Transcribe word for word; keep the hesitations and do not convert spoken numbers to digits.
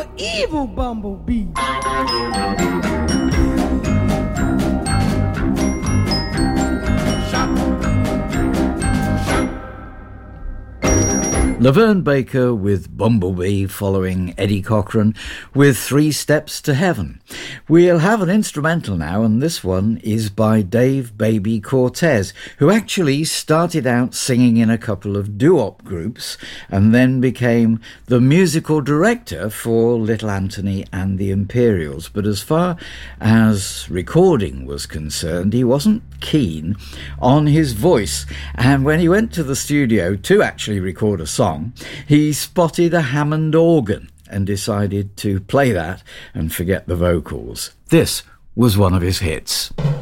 evil bumblebee. Laverne Baker with Bumblebee, following Eddie Cochran with Three Steps to Heaven. We'll have an instrumental now, and this one is by Dave Baby Cortez, who actually started out singing in a couple of doo-wop groups and then became the musical director for Little Anthony and the Imperials. But as far as recording was concerned, he wasn't keen on his voice, and when he went to the studio to actually record a song, he spotted a Hammond organ and decided to play that and forget the vocals. This was one of his hits.